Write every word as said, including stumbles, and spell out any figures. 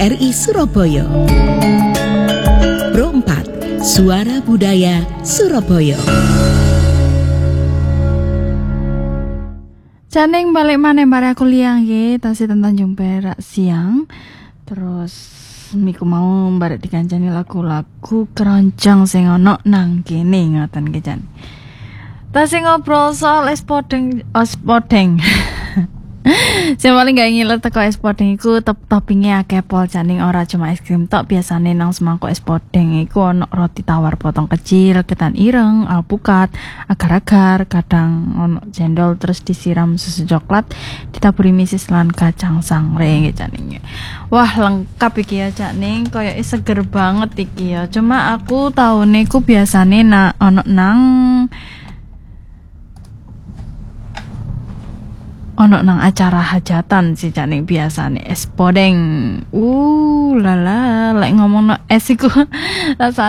R I Surabaya. Pro empat Suara Budaya Surabaya. Caning balik maneh bare aku liang nggih, tasih tentang Tanjung Perak siang. Terus miku mau barek dikancani lagu-lagu keroncong sing ono nang kene ngoten nggih Jan. Tasih ngobrol soal es podeng, es podeng. Sing paling gak ngiler teko es podeng iku top toppingnya akeh pol caning ora cuma es krim tok, biasane nang semangkok es podeng iku ono roti tawar potong kecil, ketan ireng, alpukat, agar-agar, kadang ono cendol terus disiram susu coklat, ditaburi misis lan kacang sangre caning. Wah, lengkap iki ya caning, koyoke seger banget iki ya. Cuma aku taune iku biasane na ono nang ono nang acara hajatan sih caning biasane es podeng. Uh lala, lek ngomong no es iku rasa